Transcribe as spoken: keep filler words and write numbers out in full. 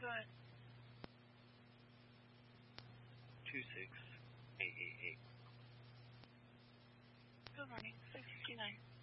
ahead. Two six eight eight eight. Good morning. six fifty-nine.